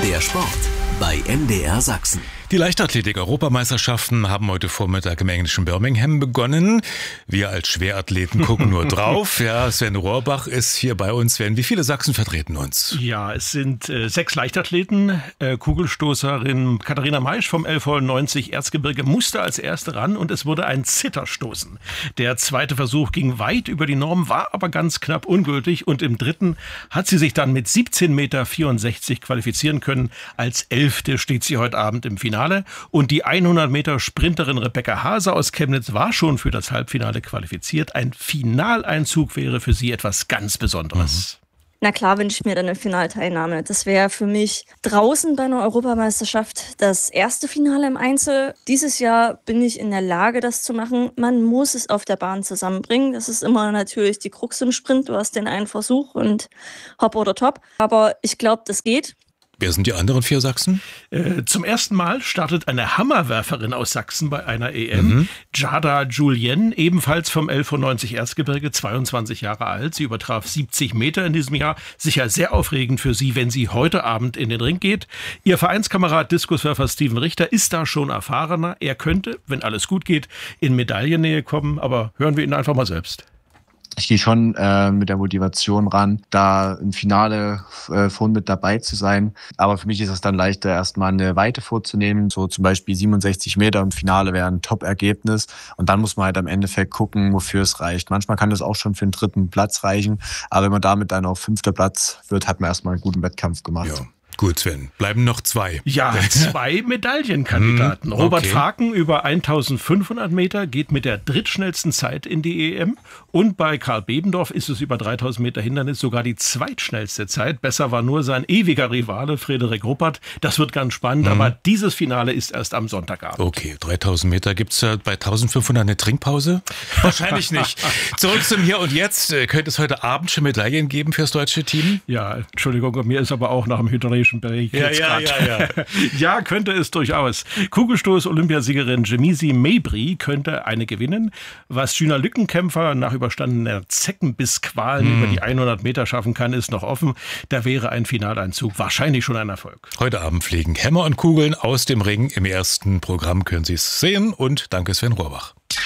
Der Sport bei MDR Sachsen. Die Leichtathletik-Europameisterschaften haben heute Vormittag im englischen Birmingham begonnen. Wir als Schwerathleten gucken nur drauf. Ja, Sven Rohrbach ist hier bei uns. Sven, wie viele Sachsen vertreten uns? Ja, es sind 6 Leichtathleten. Kugelstoßerin Katharina Maisch vom LV90 Erzgebirge musste als erste ran und es wurde ein Zitterstoßen. Der zweite Versuch ging weit über die Norm, war aber ganz knapp ungültig und im dritten hat sie sich dann mit 17,64 Meter qualifizieren können. Als 11. steht sie heute Abend im Finale. Und die 100 Meter Sprinterin Rebecca Hase aus Chemnitz war schon für das Halbfinale qualifiziert. Ein Finaleinzug wäre für sie etwas ganz Besonderes. Na klar wünsche ich mir dann eine Finalteilnahme. Das wäre für mich draußen bei einer Europameisterschaft das erste Finale im Einzel. Dieses Jahr bin ich in der Lage, das zu machen. Man muss es auf der Bahn zusammenbringen. Das ist immer natürlich die Krux im Sprint. Du hast den einen Versuch und hopp oder top. Aber ich glaube, das geht. Wer sind die anderen 4 Sachsen? Zum ersten Mal startet eine Hammerwerferin aus Sachsen bei einer EM. Jada Julien, ebenfalls vom LV90 Erzgebirge, 22 Jahre alt. Sie übertraf 70 Meter in diesem Jahr. Sicher sehr aufregend für sie, wenn sie heute Abend in den Ring geht. Ihr Vereinskamerad Diskuswerfer Steven Richter ist da schon erfahrener. Er könnte, wenn alles gut geht, in Medaillennähe kommen. Aber hören wir ihn einfach mal selbst. Ich gehe schon mit der Motivation ran, da im Finale vorn mit dabei zu sein. Aber für mich ist es dann leichter, erstmal eine Weite vorzunehmen. So zum Beispiel 67 Meter im Finale wäre ein Top-Ergebnis. Und dann muss man halt am Endeffekt gucken, wofür es reicht. Manchmal kann das auch schon für den 3. Platz reichen. Aber wenn man damit dann auf 5. Platz wird, hat man erstmal einen guten Wettkampf gemacht. Ja. Gut, Sven. Bleiben noch 2. Ja, 2 Medaillenkandidaten. Robert okay. Faken über 1500 Meter geht mit der drittschnellsten Zeit in die EM. Und bei Karl Bebendorf ist es über 3000 Meter Hindernis sogar die zweitschnellste Zeit. Besser war nur sein ewiger Rivale Frederik Ruppert. Das wird ganz spannend, aber dieses Finale ist erst am Sonntagabend. Okay, 3000 Meter. Gibt es bei 1500 eine Trinkpause? Wahrscheinlich nicht. Zurück zum Hier und Jetzt. Könnte es heute Abend schon Medaillen geben fürs deutsche Team? Ja, Entschuldigung, mir ist aber auch nach dem Hydration Ja. Ja, könnte es durchaus. Kugelstoß-Olympiasiegerin Jemisi Mabry könnte eine gewinnen. Was Gina Lückenkämpfer nach überstandener Zeckenbissqualen über die 100 Meter schaffen kann, ist noch offen. Da wäre ein Finaleinzug wahrscheinlich schon ein Erfolg. Heute Abend fliegen Hämmer und Kugeln aus dem Ring. Im ersten Programm können Sie es sehen. Und danke Sven Rohrbach.